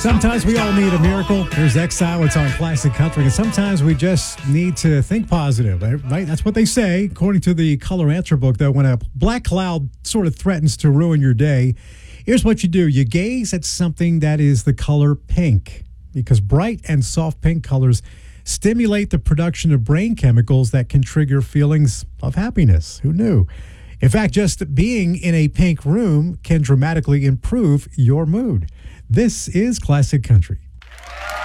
Sometimes we all need a miracle. There's Exile. It's on Classic Country. And sometimes we just need to think positive, right? That's what they say. According to the Color Answer book, though, when a black cloud sort of threatens to ruin your day, here's what you do. You gaze at something that is the color pink, because bright and soft pink colors stimulate the production of brain chemicals that can trigger feelings of happiness. Who knew? In fact, just being in a pink room can dramatically improve your mood. This is Classic Country.